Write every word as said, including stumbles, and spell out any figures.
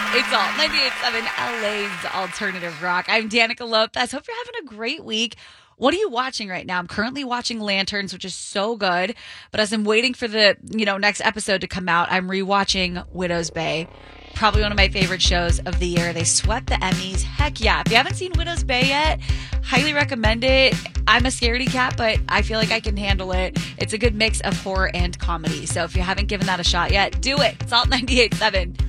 It's all ninety-eight point seven L A's Alternative Rock. I'm Danica Lopez. Hope you're having a great week. What are you watching right now? I'm currently watching Lanterns, which is so good. But as I'm waiting for the, you know, next episode to come out, I'm rewatching Widow's Bay. Probably one of my favorite shows of the year. They swept the Emmys. Heck yeah. If you haven't seen Widow's Bay yet, highly recommend it. I'm a scaredy cat, but I feel like I can handle it. It's a good mix of horror and comedy. So if you haven't given that a shot yet, do it. It's all ninety-eight point seven.